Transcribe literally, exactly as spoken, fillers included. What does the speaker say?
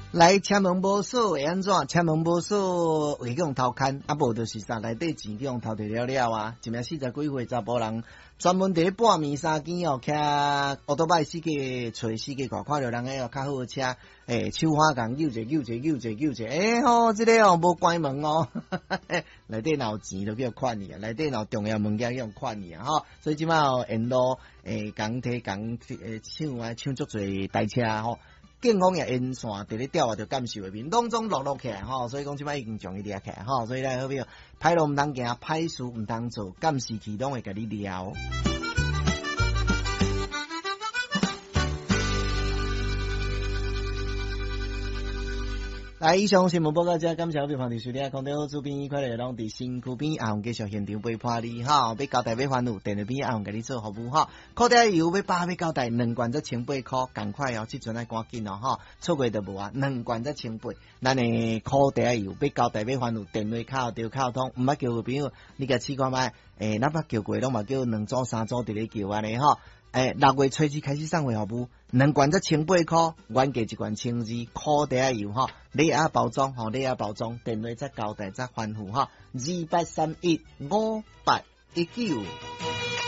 来车门无锁会安怎？车门无锁会用偷看，啊无就是啥内底钱去用偷摕了了啊！一名四十几岁查甫人，专门伫半暝三更哦，骑奥多摆四界找四界看，看到人个哦较好个车，诶、欸，手花共扭者扭者扭者扭者，诶、欸、吼，即、這個哦无关门哦，内底若有钱就叫款你啊，内底若有重要物件用款你啊，吼，所以即摆哦，沿路诶，共摕共诶抢啊抢足侪台车吼。警方也沿线伫咧调啊，就感受下面，拢总落落起来吼，所以讲即摆已经将伊掠起来吼，所以咧好比歹路毋通行，歹事毋通做，监视器拢会甲你撩。来，以上新闻报告者，感谢各位朋友收听，空中主编快乐拢伫新区边，啊，继续现场陪伴你哈，要交代要烦恼，电话边啊，甲你做服务哈。扣袋油要八要交代，两罐则千八箍，赶快哦，即阵爱赶紧哦哈，错过就无啊，两罐则千八。咱诶扣袋油要交代要烦恼，电话卡着卡通，毋捌叫个朋友，你甲试看卖，诶、欸，哪捌叫过，拢嘛叫两组三组伫咧叫安尼吼。诶、欸，六月初七开始送货服务，两罐则千八箍，原价一罐千二，苦茶油吼，礼盒包装吼，礼盒包装，电话则交代则欢呼吼，二八三一五八一九。